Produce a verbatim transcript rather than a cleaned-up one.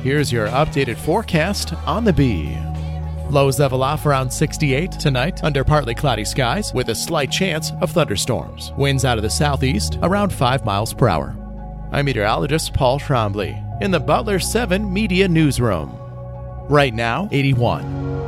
Here's your updated forecast on the Bee. Lows level off around sixty-eight tonight under partly cloudy skies with a slight chance of thunderstorms. Winds out of the southeast around five miles per hour. I'm meteorologist Paul Trombley in the Butler seven Media Newsroom. Right now, eighty-one.